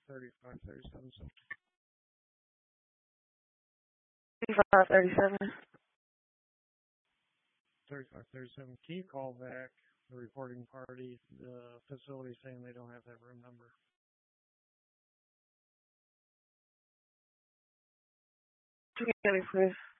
3537. 3537. 3537. Can you call back the reporting party? The facility saying they don't have that room number. Can you hear me, please?